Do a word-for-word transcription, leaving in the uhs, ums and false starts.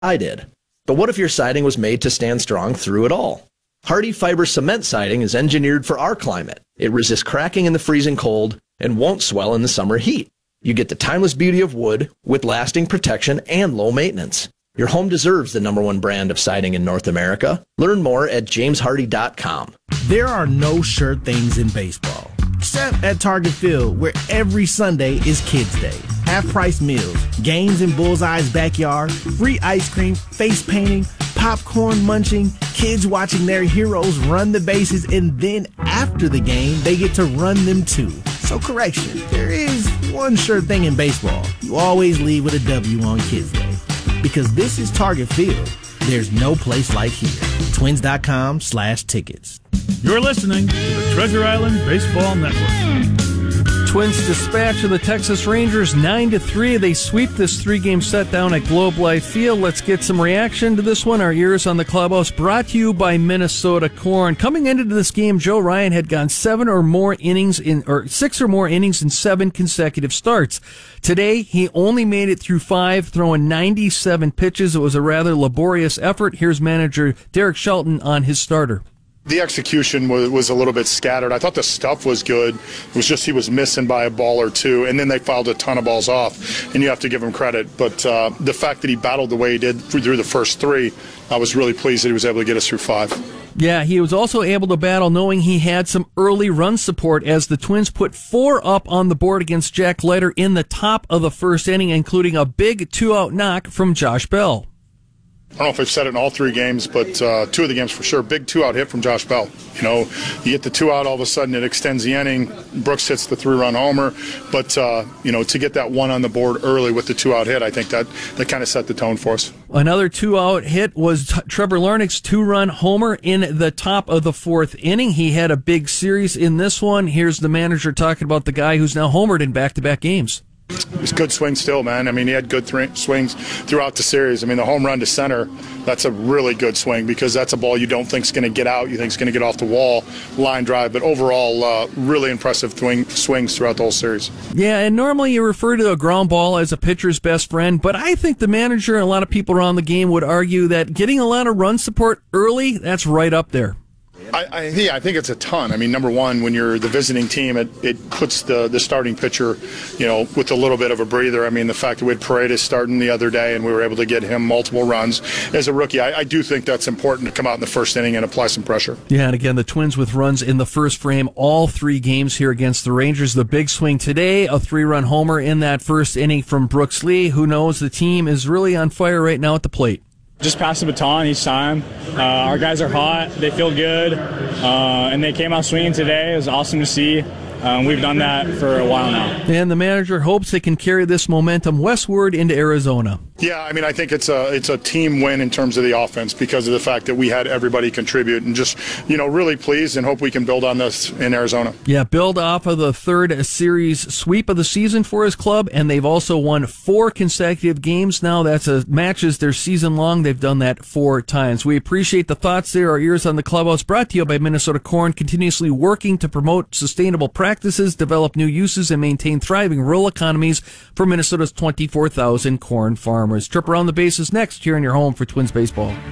I did. But what if your siding was made to stand strong through it all? Hardy Fiber Cement Siding is engineered for our climate. It resists cracking in the freezing cold and won't swell in the summer heat. You get the timeless beauty of wood with lasting protection and low maintenance. Your home deserves the number one brand of siding in North America. Learn more at james hardy dot com. There are no sure things in baseball, except at Target Field, where every Sunday is Kids Day. Half-price meals, games in Bullseye's backyard, free ice cream, face painting, popcorn munching, kids watching their heroes run the bases, and then after the game, they get to run them too. So correction, there is one sure thing in baseball. You always leave with a W on Kids Day. Because this is Target Field, there's no place like here. Twins.com slash tickets. You're listening to the Treasure Island Baseball Network. Twins dispatch of the Texas Rangers nine to three. They sweep this three-game set down at Globe Life Field. Let's get some reaction to this one. Our ears on the clubhouse brought to you by Minnesota Corn. Coming into this game, Joe Ryan had gone seven or more innings in, or six or more innings in seven consecutive starts. Today, he only made it through five, throwing ninety-seven pitches. It was a rather laborious effort. Here's manager Derek Shelton on his starter. The execution was, was a little bit scattered. I thought the stuff was good. It was just he was missing by a ball or two, and then they fouled a ton of balls off, and you have to give him credit. But uh, the fact that he battled the way he did through, through the first three, I was really pleased that he was able to get us through five. Yeah, he was also able to battle knowing he had some early run support as the Twins put four up on the board against Jack Leiter in the top of the first inning, including a big two-out knock from Josh Bell. I don't know if I've said it in all three games, but uh, two of the games for sure. Big two-out hit from Josh Bell. You know, you get the two-out, all of a sudden it extends the inning. Brooks hits the three-run homer. But, uh, you know, to get that one on the board early with the two-out hit, I think that, that kind of set the tone for us. Another two-out hit was t- Trevor Larnach's two-run homer in the top of the fourth inning. He had a big series in this one. Here's the manager talking about the guy who's now homered in back-to-back games. It was good swing still, man. I mean, he had good th- swings throughout the series. I mean, the home run to center, that's a really good swing because that's a ball you don't think is going to get out. You think it's going to get off the wall, line drive. But overall, uh, really impressive swing, swings throughout the whole series. Yeah, and normally you refer to a ground ball as a pitcher's best friend, but I think the manager and a lot of people around the game would argue that getting a lot of run support early, that's right up there. I, I, yeah, I think it's a ton. I mean, number one, when you're the visiting team, it, it puts the, the starting pitcher, you know, with a little bit of a breather. I mean, the fact that we had Paredes starting the other day and we were able to get him multiple runs as a rookie, I, I do think that's important to come out in the first inning and apply some pressure. Yeah, and again, the Twins with runs in the first frame, all three games here against the Rangers. The big swing today, a three-run homer in that first inning from Brooks Lee. Who knows, the team is really on fire right now at the plate. Just pass the baton each time. Uh, our guys are hot. They feel good. Uh, and they came out swinging today. It was awesome to see. Um, we've done that for a while now. And the manager hopes they can carry this momentum westward into Arizona. Yeah, I mean, I think it's a it's a team win in terms of the offense because of the fact that we had everybody contribute and just, you know, really pleased and hope we can build on this in Arizona. Yeah, build off of the third series sweep of the season for his club, and they've also won four consecutive games now. That's a matches their season long. They've done that four times. We appreciate the thoughts there. Our ears on the clubhouse brought to you by Minnesota Corn, continuously working to promote sustainable practices, develop new uses, and maintain thriving rural economies for Minnesota's twenty-four thousand corn farmers. Trip around the bases next here in your home for Twins baseball.